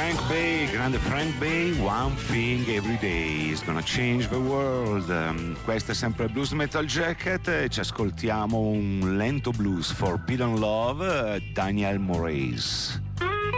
Frank Bay, grande Frank Bay, One Thing Every Day is Gonna Change the World. Questo è sempre Blues Metal Jacket e ci ascoltiamo un lento blues for Pete and Love, Daniel Moraes.